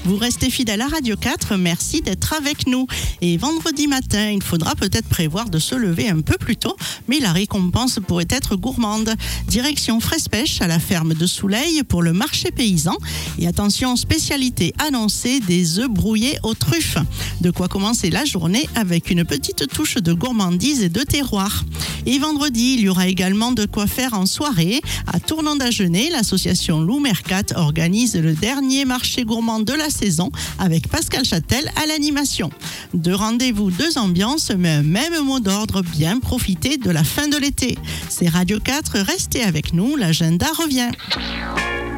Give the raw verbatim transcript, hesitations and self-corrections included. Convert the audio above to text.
Vous restez fidèles à Radio quatre, merci d'être avec nous. Et vendredi matin, il faudra peut-être prévoir de se lever un peu plus tôt, mais la récompense pourrait être gourmande. Direction Fraise-Pêche à la ferme de Souleil pour le marché paysan. Et attention, spécialité annoncée, des œufs brouillés aux truffes. De quoi commencer la journée avec une petite touche de gourmandise et de terroir. Et vendredi, il y aura également de quoi faire en soirée. À Tournon-d'Agenais, l'association Lou Mercat organise le dernier marché gourmand de la saison avec Pascal Châtel à l'animation. Deux rendez-vous, deux ambiances, mais un même mot d'ordre, bien profiter de la fin de l'été. C'est Radio quatre, restez avec nous, l'agenda revient.